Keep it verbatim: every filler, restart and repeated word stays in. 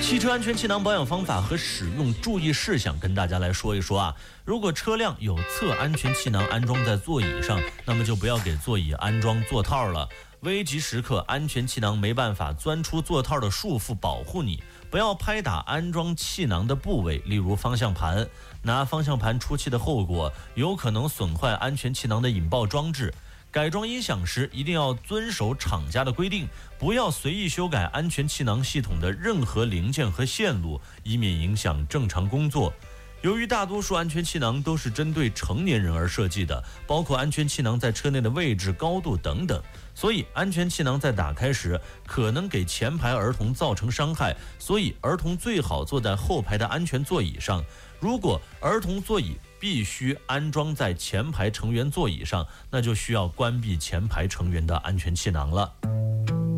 汽车安全气囊保养方法和使用注意事项跟大家来说一说啊。如果车辆有侧安全气囊安装在座椅上，那么就不要给座椅安装座套了。危急时刻，安全气囊没办法钻出座套的束缚保护你，不要拍打安装气囊的部位，例如方向盘，拿方向盘出气的后果有可能损坏安全气囊的引爆装置。改装音响时一定要遵守厂家的规定，不要随意修改安全气囊系统的任何零件和线路，以免影响正常工作。由于大多数安全气囊都是针对成年人而设计的，包括安全气囊在车内的位置、高度等等，所以安全气囊在打开时可能给前排儿童造成伤害，所以儿童最好坐在后排的安全座椅上。如果儿童座椅必须安装在前排成员座椅上，那就需要关闭前排成员的安全气囊了。